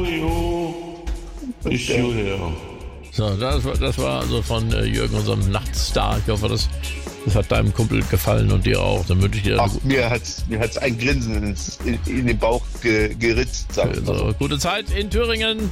Jojo. Ich Jojo. So, das war also von Jürgen, unserem Nachtstar. Ich hoffe, das hat deinem Kumpel gefallen und dir auch. Dann wünsche ich dir mir hat's ein Grinsen in den Bauch geritzt. Also, gute Zeit in Thüringen.